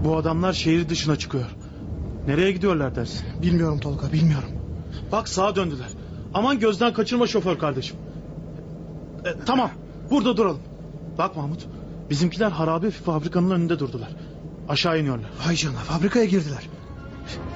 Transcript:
Bu adamlar şehir dışına çıkıyor. Nereye gidiyorlar dersin? Bilmiyorum Tolga, bilmiyorum. Bak sağa döndüler. Aman gözden kaçırma şoför kardeşim. Tamam, burada duralım. Bak Mahmut, bizimkiler harabe fabrikanın önünde durdular. Aşağı iniyorlar. Vay canına, fabrikaya girdiler.